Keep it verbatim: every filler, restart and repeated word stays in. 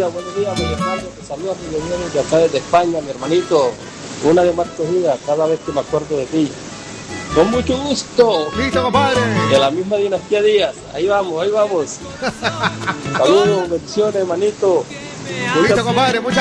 días, buenos días, mi hermano. Te saluda mi Dios desde acá desde España, mi hermanito. Una de Marcos Díaz, cada vez que me acuerdo de ti. Con mucho gusto. Listo, compadre. De la misma dinastía Díaz. Ahí vamos, ahí vamos. Saludos, bendiciones, hermanito. Listo, compadre. Muchas